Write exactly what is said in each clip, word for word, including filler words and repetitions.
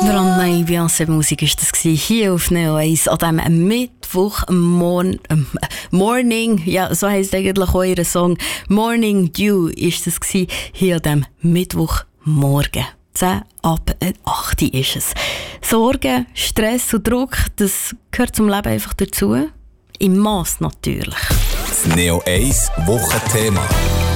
Beyoncé Musik war das hier auf Neo eins an diesem Mittwoch morn, äh, Morning, ja, so heisst eigentlich euer Song Morning Dew ist das hier an diesem Mittwochmorgen. zehn ab acht ist es. Sorgen, Stress und Druck, das gehört zum Leben einfach dazu. Im Mass natürlich. Das Neo eins Wochenthema.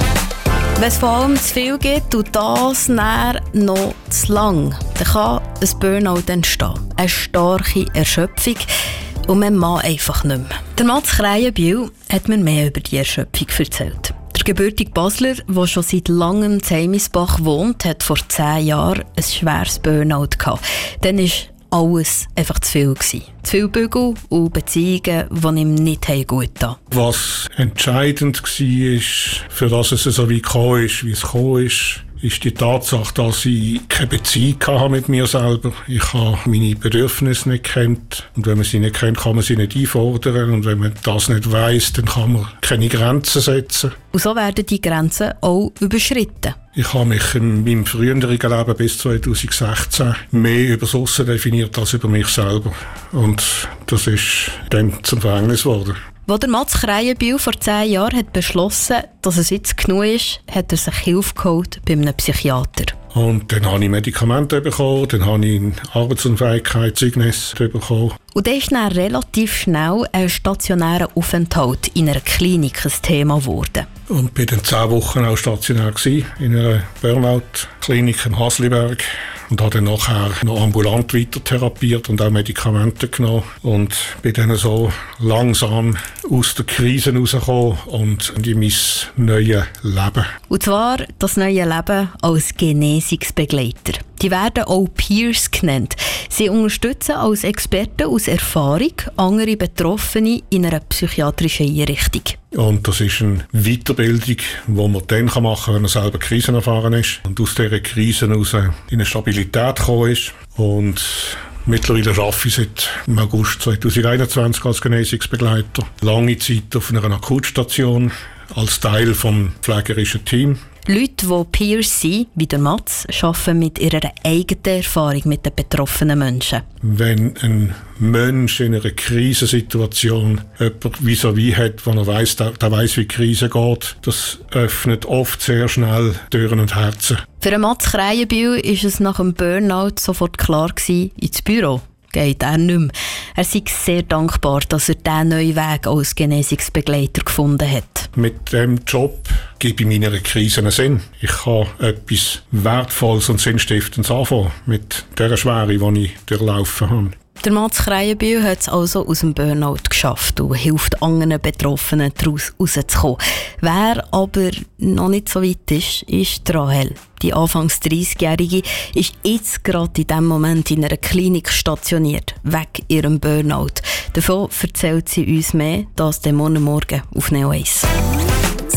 Wenn es vor allem zu viel gibt und das dann noch zu lang, dann kann ein Burnout entstehen. Eine starke Erschöpfung und man mag einfach nicht mehr. Der Mats Krähenbühl hat mir mehr über die Erschöpfung erzählt. Der gebürtige Basler, der schon seit langem in Seimisbach wohnt, hat vor zehn Jahren ein schweres Burnout gehabt. Dann war alles einfach zu viel gewesen. Zu viel Bügel und Beziehungen, die ihm nicht gut taten. Was entscheidend war, für das es so weit gekommen ist, wie es gekommen ist, ist die Tatsache, dass ich keine Beziehung hatte mit mir selber. Ich habe meine Bedürfnisse nicht gekannt. Und wenn man sie nicht kennt, kann man sie nicht einfordern. Und wenn man das nicht weiss, dann kann man keine Grenzen setzen. Und so werden die Grenzen auch überschritten. Ich habe mich in meinem früheren Leben bis zwanzig sechzehn mehr über das Aussen definiert als über mich selber. Und das ist dann zum Verhängnis geworden. Als der Mats Krähenbühl vor zehn Jahren hat beschlossen, dass es jetzt genug ist, hat er sich Hilfe geholt bei einem Psychiater. Und dann habe ich Medikamente bekommen, dann habe ich ein Arbeitsunfähigkeitszeugnis bekommen. Und dann ist dann relativ schnell ein stationärer Aufenthalt in einer Klinik ein Thema geworden. Und bin dann zehn Wochen auch stationär gewesen, in einer Burnout-Klinik in Hasliberg. Und habe dann nachher noch ambulant weiter therapiert und auch Medikamente genommen. Und bin dann so langsam aus der Krise rausgekommen und in mein neues Leben. Und zwar das neue Leben als Genesungsbegleiter. Die werden auch Peers genannt. Sie unterstützen als Experten aus Erfahrung andere Betroffene in einer psychiatrischen Einrichtung. Und das ist eine Weiterbildung, die man dann machen kann, wenn man selber Krisen erfahren ist und aus dieser Krise heraus in eine Stabilität gekommen ist. Und mittlerweile arbeite ich seit August zwanzig einundzwanzig als Genesungsbegleiter. Lange Zeit auf einer Akutstation als Teil des pflegerischen Teams. Leute, die Peers sind, wie der Mats, arbeiten mit ihrer eigenen Erfahrung mit den betroffenen Menschen. Wenn ein Mensch in einer Krisensituation jemanden vis-à-vis hat, wo er weiss, der, der weiss, wie die Krise geht, das öffnet oft sehr schnell Türen und Herzen. Für den Mats Krähenbühl war es nach dem Burnout sofort klar gewesen, ins Büro geht er nicht mehr. Er sei sehr dankbar, dass er diesen neuen Weg als Genesungsbegleiter gefunden hat. Mit diesem Job gebe ich meiner Krise einen Sinn. Ich kann etwas Wertvolles und Sinnstiftendes anfangen mit der Schwere, die ich durchlaufen habe. Der Mats Krähenbühl hat es also aus dem Burnout geschafft und hilft anderen Betroffenen, daraus rauszukommen. Wer aber noch nicht so weit ist, ist Rahel. Die anfangs dreißigjährige ist jetzt gerade in diesem Moment in einer Klinik stationiert, wegen ihrem Burnout. Davon erzählt sie uns mehr, das morgen Morgen auf Neo eins.